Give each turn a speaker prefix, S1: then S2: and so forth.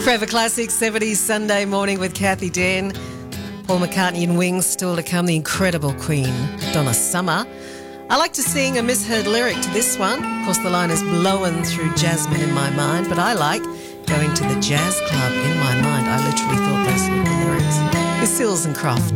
S1: Forever Classic 70s Sunday morning with Kathy Den. Paul McCartney and Wings still to come, the incredible Queen, Donna Summer. I like to sing a misheard lyric to this one. Of course, the line is blowing through jasmine in my mind, but I like going to the jazz club in my mind. I literally thought those were the lyrics. It's Sills and Croft.